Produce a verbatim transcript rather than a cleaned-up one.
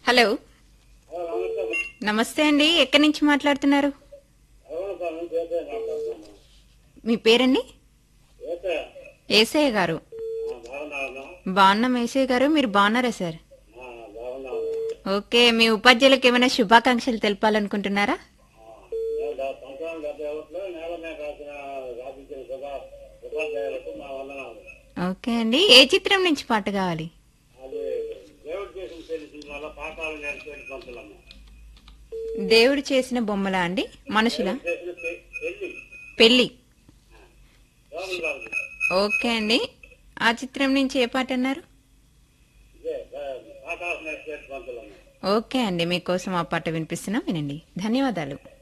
Hello నమస్తే అండి, ఎక్కడి నుంచి మాట్లాడుతున్నారు? మీ పేరండి? ఏసయ్య గారు. బాగున్నాం ఏసయ్య గారు, మీరు బాగున్నారా సార్? ఓకే, మీ ఉపాధ్యాయులకు ఏమైనా శుభాకాంక్షలు తెలపాలనుకుంటున్నారా? ఓకే అండి, ఏ చిత్రం నుంచి పాట కావాలి? దేవుడు చేసిన బొమ్మలా అండి, మనుషుల? పెళ్ళి. ఓకే అండి, ఆ చిత్రం నుంచి ఏ పాట అన్నారు? ఓకే అండి, మీకోసం ఆ పాట వినిపిస్తున్నాం, వినండి. ధన్యవాదాలు.